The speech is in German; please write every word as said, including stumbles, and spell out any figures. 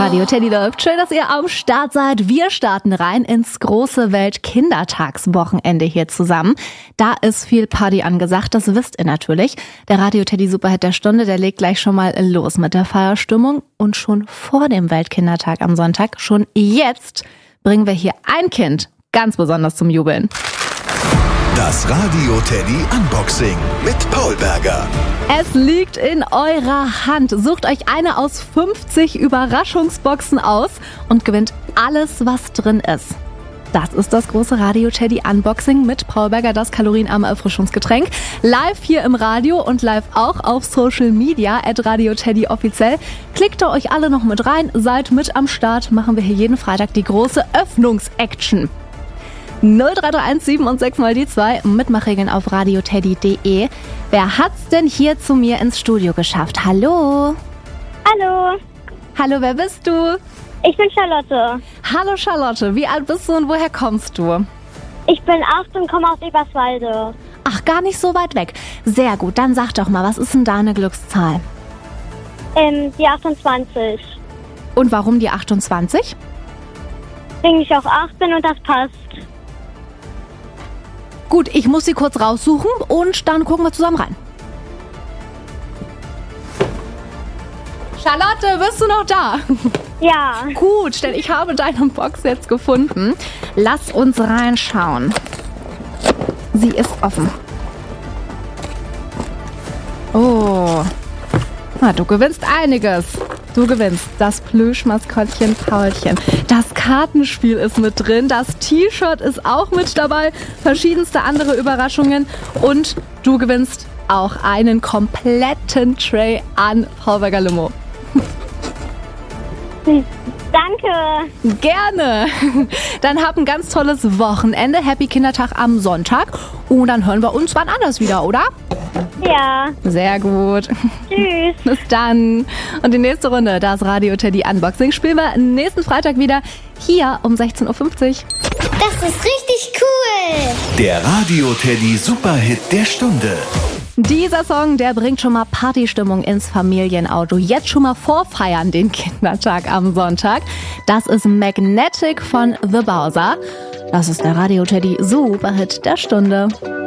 Radio Teddy läuft. Schön, dass ihr am Start seid. Wir starten rein ins große Weltkindertagswochenende hier zusammen. Da ist viel Party angesagt, das wisst ihr natürlich. Der Radio Teddy Superhit der Stunde, der legt gleich schon mal los mit der Feierstimmung. Und schon vor dem Weltkindertag am Sonntag, schon jetzt, bringen wir hier ein Kind ganz besonders zum Jubeln. Das Radio Teddy Unboxing mit Paul Berger. Es liegt in eurer Hand. Sucht euch eine aus fünfzig Überraschungsboxen aus und gewinnt alles, was drin ist. Das ist das große Radio Teddy Unboxing mit Paul Berger, das kalorienarme Erfrischungsgetränk. Live hier im Radio und live auch auf Social Media, at Radio Teddy offiziell. Klickt da euch alle noch mit rein, seid mit am Start. Machen wir hier jeden Freitag die große Öffnungsaction. null drei drei eins sieben und sechs mal die zwei, Mitmachregeln auf radioteddy punkt de. Wer hat's denn hier zu mir ins Studio geschafft? Hallo? Hallo, Hallo, wer bist du? ich bin Charlotte. Hallo Charlotte, wie alt bist du und woher kommst du? Ich bin acht und komme aus Eberswalde. Ach, gar nicht so weit weg. Sehr gut, dann sag doch mal, was ist denn deine Glückszahl? Ähm, die achtundzwanzig. Und warum die achtundzwanzig? Wegen ich auch acht bin und das passt. Gut, ich muss sie kurz raussuchen und dann gucken wir zusammen rein. Charlotte, bist du noch da? Ja, Gut, denn ich habe deine Box jetzt gefunden. Lass uns reinschauen. Sie ist offen. Oh, na, du gewinnst einiges. Du gewinnst das Plüschmaskottchen Paulchen. Das Kartenspiel ist mit drin. Das T-Shirt ist auch mit dabei. Verschiedenste andere Überraschungen. Und du gewinnst auch einen kompletten Tray an Paul Berger Limo. danke. Gerne. Dann hab ein ganz tolles Wochenende. Happy Kindertag am Sonntag. Und dann hören wir uns wann anders wieder, oder? Ja, Sehr gut. tschüss. Bis dann. Und die nächste Runde, das Radio Teddy Unboxing, spielen wir nächsten Freitag wieder hier um sechzehn Uhr fünfzig. Das ist richtig cool. Der Radio Teddy Superhit der Stunde. Dieser Song, der bringt schon mal Partystimmung ins Familienauto. Jetzt schon mal vorfeiern den Kindertag am Sonntag. Das ist Magnetic von The Bowser. Das ist der Radio Teddy Superhit der Stunde.